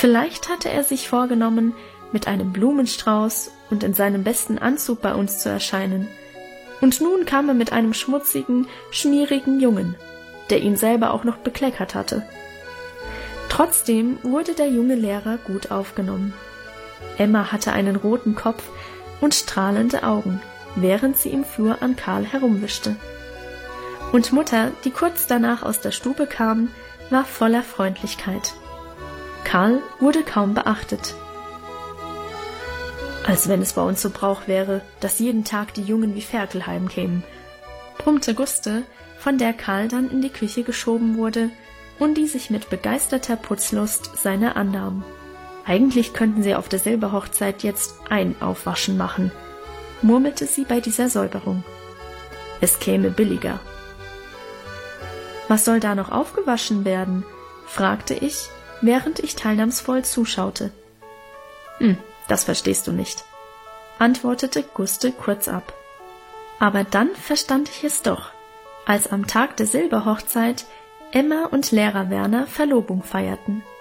Vielleicht hatte er sich vorgenommen, mit einem Blumenstrauß und in seinem besten Anzug bei uns zu erscheinen. Und nun kam er mit einem schmutzigen, schmierigen Jungen, der ihn selber auch noch bekleckert hatte. Trotzdem wurde der junge Lehrer gut aufgenommen. Emma hatte einen roten Kopf und strahlende Augen, während sie im Flur an Karl herumwischte. Und Mutter, die kurz danach aus der Stube kam, war voller Freundlichkeit. Karl wurde kaum beachtet. »Als wenn es bei uns so Brauch wäre, dass jeden Tag die Jungen wie Ferkel heimkämen«, brummte Guste, von der Karl dann in die Küche geschoben wurde und die sich mit begeisterter Putzlust seiner annahm. Eigentlich könnten sie auf der Silberhochzeit jetzt ein Aufwaschen machen, murmelte sie bei dieser Säuberung. Es käme billiger. »Was soll da noch aufgewaschen werden?« fragte ich, während ich teilnahmsvoll zuschaute. Das verstehst du nicht«, antwortete Guste kurz ab. Aber dann verstand ich es doch, als am Tag der Silberhochzeit Emma und Lehrer Werner Verlobung feierten.